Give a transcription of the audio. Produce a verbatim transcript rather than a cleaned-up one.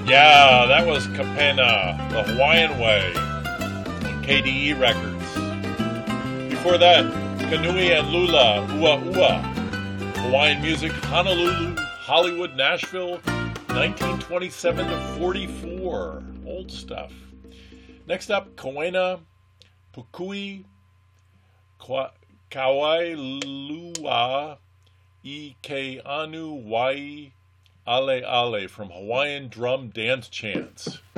Yeah, that was Kapena, the Hawaiian Way, on K D E Records. Before that, Kanui and Lula, Ua Ua, Hawaiian music, Honolulu, Hollywood, Nashville, nineteen twenty-seven to forty-four. Old stuff. Next up, Koena, Pukui, Kawailua, Ike Anu, Wai, Ale Ale from Hawaiian Drum Dance Chants.